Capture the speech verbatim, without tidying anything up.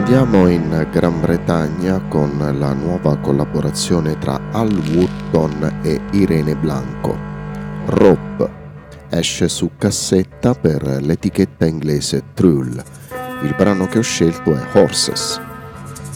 Andiamo in Gran Bretagna con la nuova collaborazione tra Al Wooton e Irene Blanco. Rope esce su cassetta per l'etichetta inglese Trull. Il brano che ho scelto è Horses.